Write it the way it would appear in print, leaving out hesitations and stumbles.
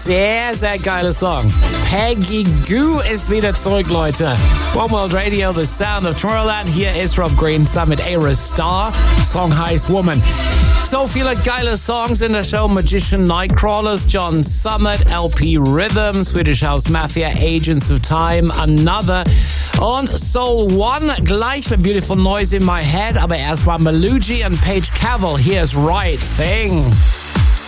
sehr, sehr geiler Song. Peggy Gou ist wieder zurück, Leute. One World Radio, the sound of Tomorrowland. Hier ist Rob Green zusammen mit Ayra Starr. Song heißt Woman. So viele geile Songs in der Show. Magician, Nightcrawlers, John Summit, LP Rhythm, Swedish House Mafia, Agents of Time, Another und Soul One. Gleich mit Beautiful Noise in My Head. Aber erstmal Maluji und Paige Cavell. Here's Right Thing.